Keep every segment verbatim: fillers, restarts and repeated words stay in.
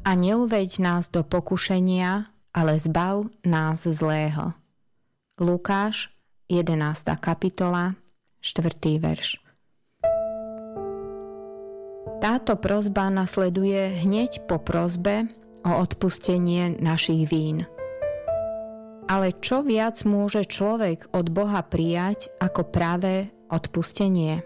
a neuveď nás do pokušenia, ale zbav nás zlého. Lukáš, jedenásta kapitola, štvrtý verš. Táto prosba nasleduje hneď po prosbe o odpustenie našich vín. Ale čo viac môže človek od Boha prijať ako práve odpustenie?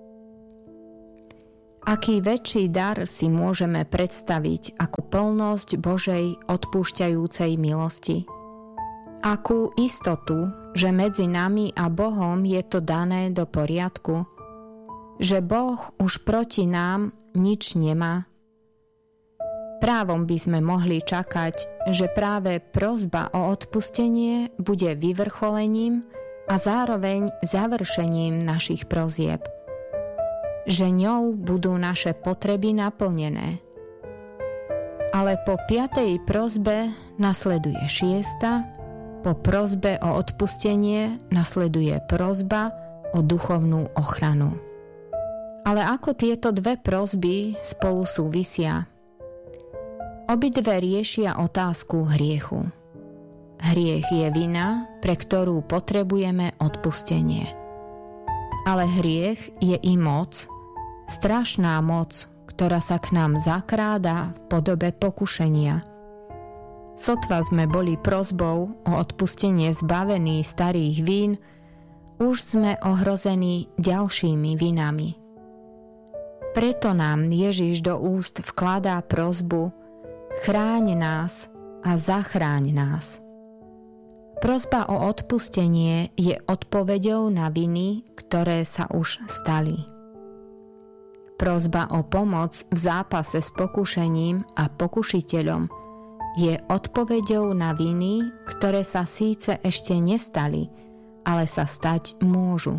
Aký väčší dar si môžeme predstaviť ako plnosť Božej odpúšťajúcej milosti? Akú istotu, že medzi nami a Bohom je to dané do poriadku? Že Boh už proti nám nič nemá? Právom by sme mohli čakať, že práve prosba o odpustenie bude vyvrcholením a zároveň završením našich prosieb. Že ňou budú naše potreby naplnené. Ale po piatej prosbe nasleduje šiesta, po prosbe o odpustenie nasleduje prosba o duchovnú ochranu. Ale ako tieto dve prosby spolu súvisia? Obidve riešia otázku hriechu. Hriech je vina, pre ktorú potrebujeme odpustenie. Ale hriech je i moc, strašná moc, ktorá sa k nám zakráda v podobe pokušenia. Sotva sme boli prosbou o odpustenie zbavení starých vín, už sme ohrození ďalšími vinami. Preto nám Ježiš do úst vkladá prosbu: chráň nás a zachráň nás. Prosba o odpustenie je odpoveďou na viny, ktoré sa už stali. Prosba o pomoc v zápase s pokušením a pokušiteľom je odpoveďou na viny, ktoré sa síce ešte nestali, ale sa stať môžu.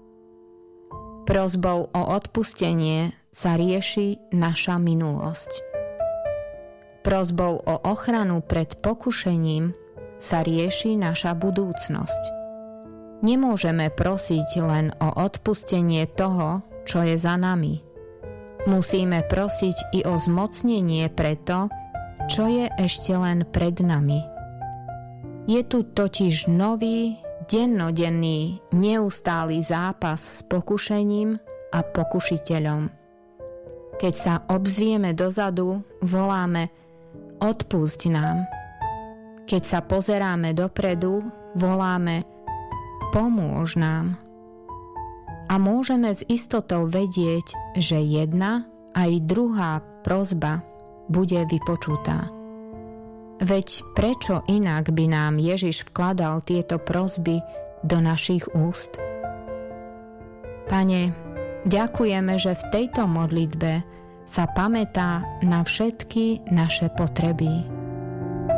Prosbou o odpustenie sa rieši naša minulosť. Prosbou o ochranu pred pokušením sa rieši naša budúcnosť. Nemôžeme prosiť len o odpustenie toho, čo je za nami. Musíme prosiť i o zmocnenie pre to, čo je ešte len pred nami. Je tu totiž nový, dennodenný, neustály zápas s pokušením a pokušiteľom. Keď sa obzrieme dozadu, voláme: odpusť nám. Keď sa pozeráme dopredu, voláme: pomôž nám. A môžeme s istotou vedieť, že jedna aj druhá prosba bude vypočutá. Veď prečo inak by nám Ježiš vkladal tieto prosby do našich úst? Pane, ďakujeme, že v tejto modlitbe sa pamätá na všetky naše potreby.